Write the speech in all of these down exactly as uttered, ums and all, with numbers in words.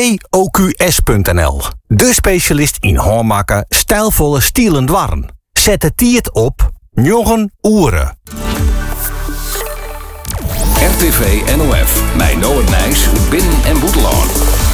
w o q s punt n l. De specialist in hoormaken, stijlvolle stielen dwarren. Zet het tiert op njoggen oeren. R T V N O F, mijn Noord Nijs, Binnen- en Boeteloon.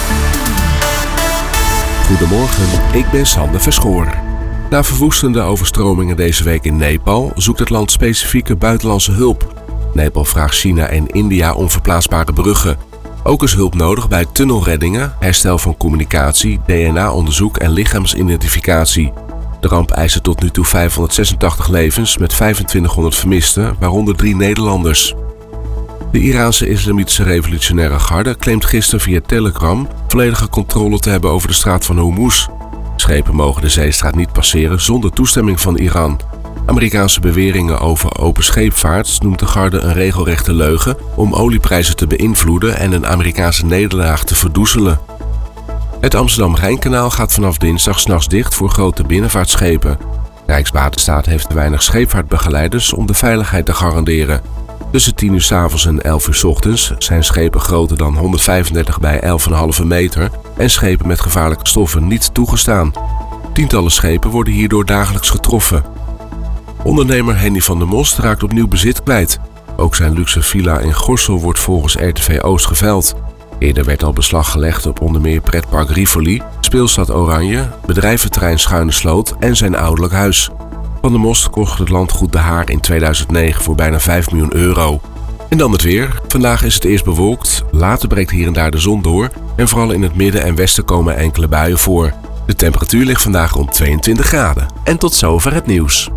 Goedemorgen, ik ben Sander Verschoor. Na verwoestende overstromingen deze week in Nepal zoekt het land specifieke buitenlandse hulp. Nepal vraagt China en India om verplaatsbare bruggen. Ook is hulp nodig bij tunnelreddingen, herstel van communicatie, D N A-onderzoek en lichaamsidentificatie. De ramp eiste tot nu toe vijfhonderdzesentachtig levens met vijfentwintighonderd vermisten, waaronder drie Nederlanders. De Iraanse Islamitische Revolutionaire Garde claimt gisteren via Telegram volledige controle te hebben over de straat van Hormuz. Schepen mogen de zeestraat niet passeren zonder toestemming van Iran. Amerikaanse beweringen over open scheepvaart noemt de Garde een regelrechte leugen om olieprijzen te beïnvloeden en een Amerikaanse nederlaag te verdoezelen. Het Amsterdam-Rijnkanaal gaat vanaf dinsdag 's nachts dicht voor grote binnenvaartschepen. Rijkswaterstaat heeft te weinig scheepvaartbegeleiders om de veiligheid te garanderen. Tussen tien uur 's avonds en elf uur 's ochtends zijn schepen groter dan honderdvijfendertig bij elf komma vijf meter en schepen met gevaarlijke stoffen niet toegestaan. Tientallen schepen worden hierdoor dagelijks getroffen. Ondernemer Henny van der Most raakt opnieuw bezit kwijt. Ook zijn luxe villa in Gorssel wordt volgens R T V Oost geveild. Eerder werd al beslag gelegd op onder meer pretpark Rivoli, speelstad Oranje, bedrijventerrein Schuine Sloot en zijn ouderlijk huis. Van der Most kocht het landgoed De Haar in tweeduizend negen voor bijna vijf miljoen euro. En dan het weer. Vandaag is het eerst bewolkt, later breekt hier en daar de zon door en vooral in het midden en westen komen enkele buien voor. De temperatuur ligt vandaag rond tweeëntwintig graden. En tot zover het nieuws.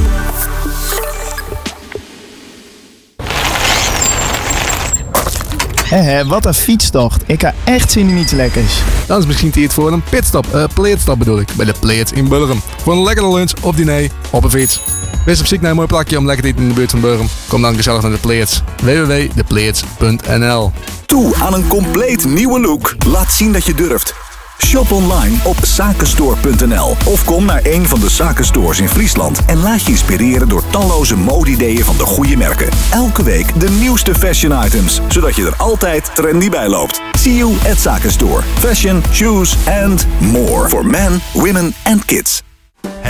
Hé hé, wat een fietstocht. Ik ga echt zin in iets lekkers. Dan is misschien tijd voor een pitstop, uh, pleetstop bedoel ik, bij de Pleet in Burgum. Voor een lekkere lunch of diner op een fiets. Wees op zoek naar een mooi plakje om lekker te eten in de buurt van Burgum. Kom dan gezellig naar de Pleets. w w w punt de pleets punt n l. Toe aan een compleet nieuwe look? Laat zien dat je durft. Shop online op zakenstore punt n l of kom naar een van de zakenstores in Friesland en laat je inspireren door talloze modeideeën van de goede merken. Elke week de nieuwste fashion items, zodat je er altijd trendy bij loopt. See you at Zakenstore. Fashion, shoes and more for men, women and kids.